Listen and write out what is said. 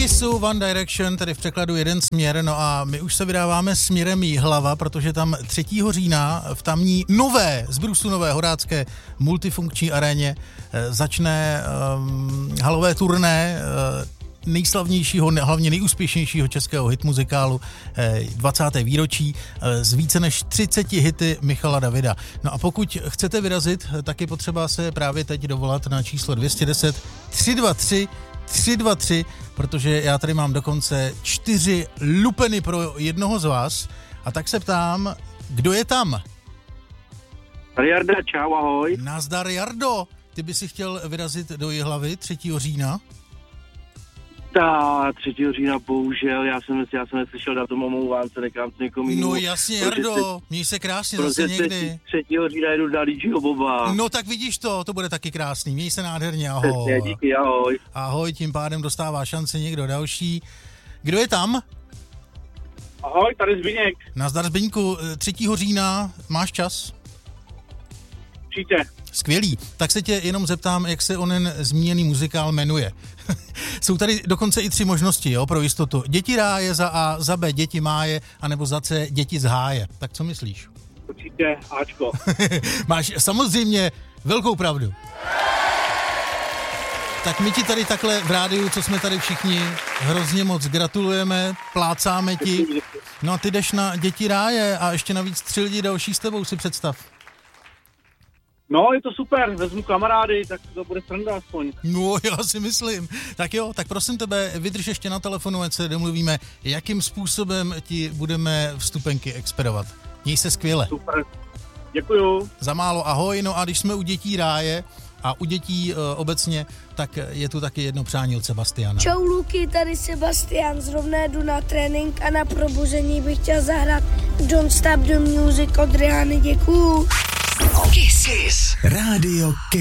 Kissu One Direction, tedy v překladu jeden směr, no a my už se vydáváme směrem Jihlava, protože tam 3. října v tamní nové, z Brusu nové horácké multifunkční aréně začne halové turné nejslavnějšího, hlavně nejúspěšnějšího českého hitmuzikálu 20. výročí z více než 30 hity Michala Davida. No a pokud chcete vyrazit, tak je potřeba se právě teď dovolat na číslo 210 323 323, protože já tady mám dokonce 4 lupeny pro jednoho z vás. A tak se ptám, kdo je tam? Jarda, čau, ahoj. Nazdar, Jardo. Ty by si chtěl vyrazit do Jihlavy 3. října? Ta 3. října, bohužel, já jsem neslyšel datum, omlouvám se, nekám to někomu jinému. No jasně, Jardo, měj se krásně zase někdy. 3. října jedu na Líčího Boba. No tak vidíš to bude taky krásný, měj se nádherně, ahoj. Přesně, díky, ahoj. Ahoj, tím pádem dostává šanci někdo další. Kdo je tam? Ahoj, tady Zbyněk. Nazdar Zbyňku, 3. října, máš čas? Přijďte. Skvělý, tak se tě jenom zeptám, jak se onen zmíněný muzikál jmenuje. Jsou tady dokonce i 3 možnosti, jo, pro jistotu. Děti ráje za A, za B děti máje, anebo za C děti z háje. Tak co myslíš? Určitě Ačko. Máš samozřejmě velkou pravdu. Tak my ti tady takhle v rádiu, co jsme tady všichni, hrozně moc gratulujeme, plácáme ti. No a ty jdeš na Děti ráje a ještě navíc 3 lidi další s tebou, si představ. No, je to super, vezmu kamarády, tak to bude sranda aspoň. No, já si myslím. Tak jo, tak prosím tebe, vydrž ještě na telefonu, ať se domluvíme, jakým způsobem ti budeme vstupenky expedovat. Měj se skvěle. Super, děkuju. Za málo ahoj, no a když jsme u Dětí ráje a u dětí obecně, tak je tu taky jedno přání od Sebastiana. Čau Luky, tady Sebastian, zrovna jdu na trénink a na probuzení bych chtěl zahrát Don't Stop the Music od Rihanny, děkuju. Kiss. Rádio Kiss.